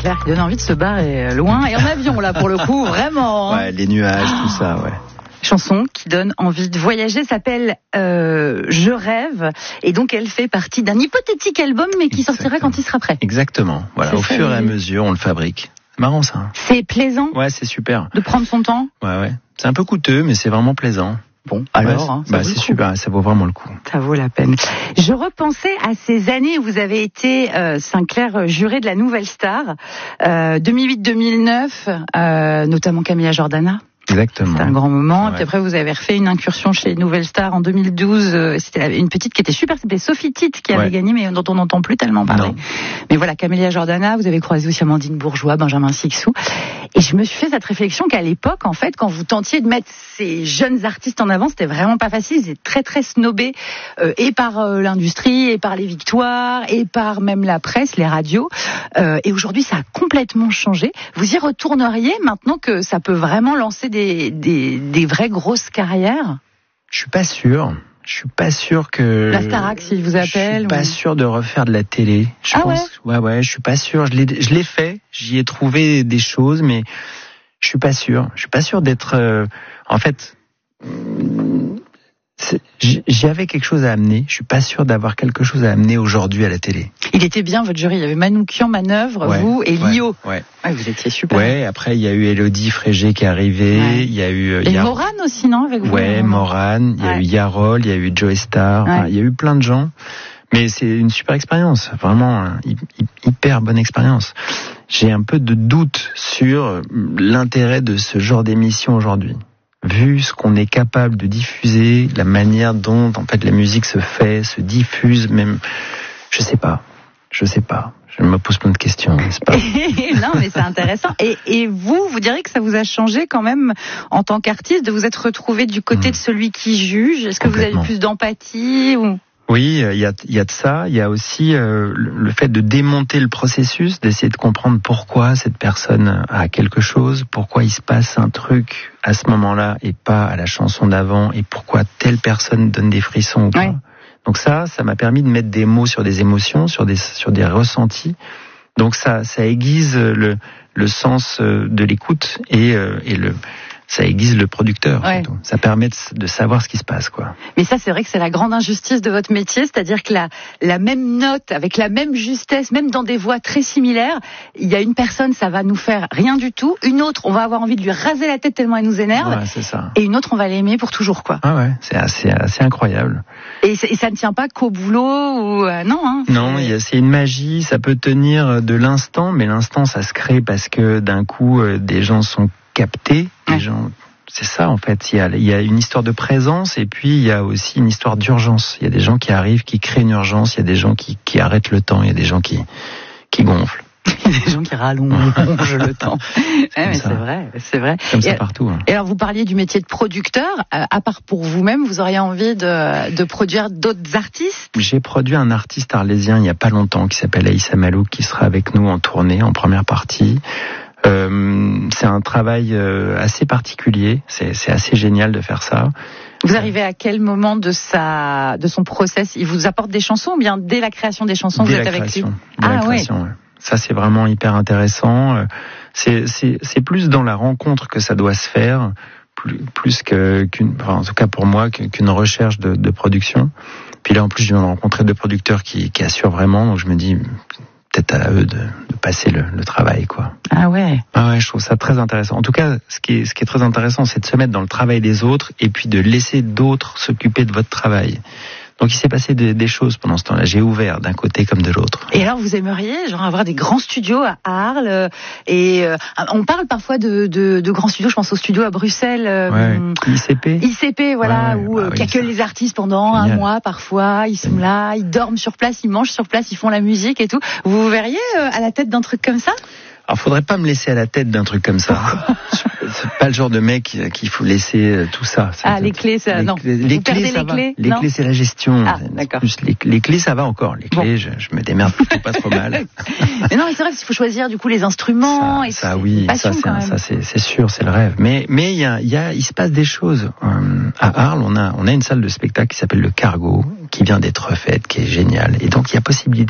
clair, qui donne envie de se barrer loin et en avion là pour le coup, vraiment. Ouais, les nuages, tout ça, ouais. Chanson qui donne envie de voyager, s'appelle Je rêve, et donc elle fait partie d'un hypothétique album mais qui sortira quand il sera prêt. Exactement, voilà, au fur et à mesure on le fabrique. C'est marrant ça. C'est plaisant. Ouais, c'est super. De prendre son temps. Ouais. C'est un peu coûteux mais c'est vraiment plaisant. Bon, alors, c'est super, ça vaut vraiment le coup. Ça vaut la peine. Je repensais à ces années où vous avez été Sinclair juré de la Nouvelle Star, 2008-2009, notamment Camilla Jordana. Exactement. C'était un grand moment. Ouais. Et puis après, vous avez refait une incursion chez Nouvelle Star en 2012. C'était une petite qui était super. C'était Sophie Tite qui avait gagné, mais dont on n'entend plus tellement parler. Non. Mais voilà, Camélia Jordana, vous avez croisé aussi Amandine Bourgeois, Benjamin Sixou. Et je me suis fait cette réflexion qu'à l'époque, en fait, quand vous tentiez de mettre ces jeunes artistes en avant, c'était vraiment pas facile. C'était très, très snobé, et par l'industrie, et par les victoires, et par même la presse, les radios. Et aujourd'hui, ça a complètement changé. Vous y retourneriez maintenant que ça peut vraiment lancer des vraies grosses carrières? Je suis pas sûr que... La Starac, s'il vous appelle. Je suis pas sûr de refaire de la télé. Je je suis pas sûr. Je l'ai fait. J'y ai trouvé des choses, mais je suis pas sûr. Je suis pas sûr d'être... En fait, j'avais quelque chose à amener. Je suis pas sûr d'avoir quelque chose à amener aujourd'hui à la télé. Il était bien, votre jury. Il y avait Manoukian, Manœuvre, vous et Lio. Ouais, vous étiez super. Ouais, après, il y a eu Élodie Frégé qui est arrivée. Ouais. Il y a eu... Et Morane aussi, non, avec vous? Ouais, Morane. Il y a eu Yarol, il y a eu Joe Star. Enfin, il y a eu plein de gens. Mais c'est une super expérience. Vraiment, hyper bonne expérience. J'ai un peu de doute sur l'intérêt de ce genre d'émission aujourd'hui. Vu ce qu'on est capable de diffuser, la manière dont en fait la musique se fait, se diffuse, même, je sais pas. Je me pose plein de questions, n'est-ce pas? Non, mais c'est intéressant. Et vous diriez que ça vous a changé quand même en tant qu'artiste de vous être retrouvé du côté de celui qui juge? Est-ce que vous avez plus d'empathie ou... Oui, il y a de ça. Il y a aussi le fait de démonter le processus, d'essayer de comprendre pourquoi cette personne a quelque chose, pourquoi il se passe un truc à ce moment-là et pas à la chanson d'avant, et pourquoi telle personne donne des frissons ou pas. Ouais. Donc ça m'a permis de mettre des mots sur des émotions, sur des ressentis. Donc ça aiguise le sens de l'écoute et ça aiguise le producteur. Ouais. Ça permet de savoir ce qui se passe, quoi. Mais ça, c'est vrai que c'est la grande injustice de votre métier, c'est-à-dire que la même note, avec la même justesse, même dans des voix très similaires, il y a une personne, ça va nous faire rien du tout. Une autre, on va avoir envie de lui raser la tête tellement elle nous énerve. Ouais, c'est ça. Et une autre, on va l'aimer pour toujours, quoi. Ah ouais, c'est assez incroyable. Et ça ne tient pas qu'au boulot ou non, hein. Non, c'est une magie. Ça peut tenir de l'instant, mais l'instant, ça se crée parce que d'un coup, des gens sont captés. Les gens, c'est ça en fait. Il y a une histoire de présence et puis il y a aussi une histoire d'urgence. Il y a des gens qui arrivent, qui créent une urgence. Il y a des gens qui arrêtent le temps. Il y a des gens qui gonflent. Il y a des gens qui rallongent le temps. Mais c'est vrai. Comme ça partout. Hein. Et alors vous parliez du métier de producteur. À part pour vous-même, vous auriez envie de produire d'autres artistes? J'ai produit un artiste arlésien il y a pas longtemps qui s'appelle Aïssa Malouk, qui sera avec nous en tournée, en première partie. C'est un travail assez particulier. C'est assez génial de faire ça. Vous arrivez à quel moment de son process? Il vous apporte des chansons ou bien dès la création des chansons vous êtes avec lui? Ouais. Ça c'est vraiment hyper intéressant. C'est plus dans la rencontre que ça doit se faire, plus en tout cas pour moi, qu'une recherche de production. Puis là en plus je viens de rencontrer deux producteurs qui assurent vraiment, donc je me dis peut-être à eux de passer le travail, quoi. Ah ouais, je trouve ça très intéressant. En tout cas, ce qui est très intéressant, c'est de se mettre dans le travail des autres et puis de laisser d'autres s'occuper de votre travail. Donc il s'est passé des choses pendant ce temps-là. J'ai ouvert d'un côté comme de l'autre. Et alors vous aimeriez avoir des grands studios à Arles on parle parfois de grands studios, je pense aux studios à Bruxelles. ICP, voilà, où qui accueillent les artistes pendant un mois parfois. Ils sont là, ils dorment sur place, ils mangent sur place, ils font la musique et tout. Vous verriez à la tête d'un truc comme ça? Alors, faudrait pas me laisser à la tête d'un truc comme ça. C'est pas le genre de mec qu'il faut laisser tout ça. Les clés, ça, non. Les clés, ça va. Les clés, c'est la gestion. D'accord. Plus les clés, ça va encore. Les clés, je me démerde plutôt pas trop mal. Mais non, mais c'est vrai qu'il faut choisir, du coup, les instruments. Ça, c'est sûr, c'est le rêve. Mais il se passe des choses. À Arles, on a une salle de spectacle qui s'appelle le Cargo, qui vient d'être refaite, qui est géniale. Et donc, il y a possibilité